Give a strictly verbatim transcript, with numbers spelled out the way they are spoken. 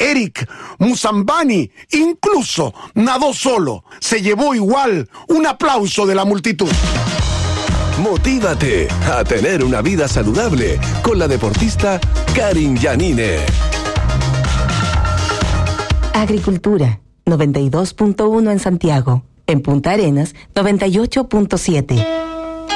Eric Musambani incluso nadó solo. Se llevó igual un aplauso de la multitud. Motívate a tener una vida saludable con la deportista Karin Yanine. Agricultura, noventa y dos punto uno en Santiago. En Punta Arenas, noventa y ocho punto siete.